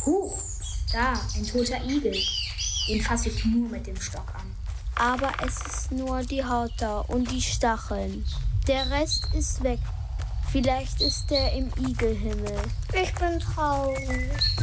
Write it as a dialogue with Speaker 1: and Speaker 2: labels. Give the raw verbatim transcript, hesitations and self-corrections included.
Speaker 1: Huch, da, ein toter Igel. Den fasse ich nur mit dem Stock an.
Speaker 2: Aber es ist nur die Haut da und die Stacheln. Der Rest ist weg. Vielleicht ist er im Igelhimmel.
Speaker 3: Ich bin traurig.